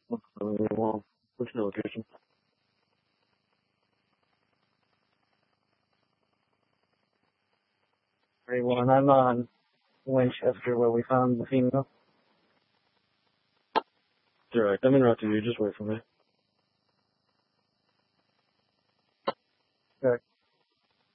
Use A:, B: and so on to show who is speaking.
A: Well, what's your location? 31. I'm on Winchester where we found the female. It's alright. I'm interrupting you. Just wait for me.